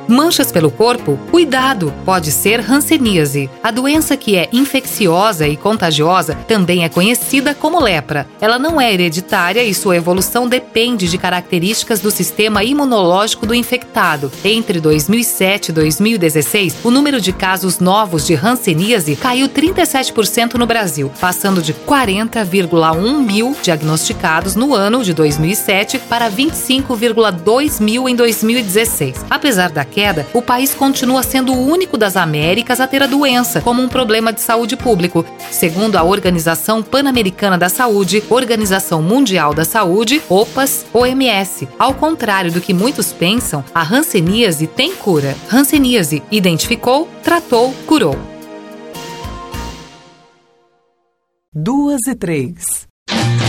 Manchas pelo corpo? Cuidado! Pode ser hanseníase. A doença, que é infecciosa e contagiosa, também é conhecida como lepra. Ela não é hereditária e sua evolução depende de características do sistema imunológico do infectado. Entre 2007 e 2016, o número de casos novos de hanseníase caiu 37% no Brasil, passando de 40,1 mil diagnosticados no ano de 2007 para 25,2 mil em 2016. Apesar da queda, o país continua sendo o único das Américas a ter a doença como um problema de saúde público, segundo a Organização Pan-Americana da Saúde, Organização Mundial da Saúde, OPAS, OMS. Ao contrário do que muitos pensam, a hanseníase tem cura. Hanseníase: identificou, tratou, curou. 2 e 3.